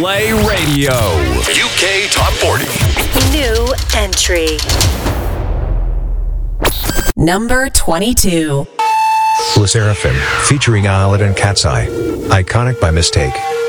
Play Radio. UK Top 40. New entry. Number 22. Le Seraphim, featuring Islet and Cat's Eye. Iconic by Mistake.